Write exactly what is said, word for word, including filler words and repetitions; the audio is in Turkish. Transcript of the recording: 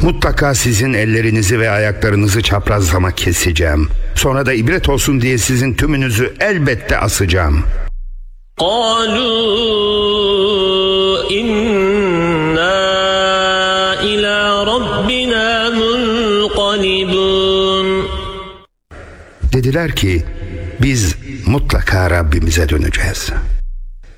Mutlaka sizin ellerinizi ve ayaklarınızı çaprazlama keseceğim. Sonra da ibret olsun diye sizin tümünüzü elbette asacağım. قَالُوا إِنَّا إِلَى رَبِّنَا مُنْقَلِبُونَ Dediler ki biz mutlaka Rabbimize döneceğiz.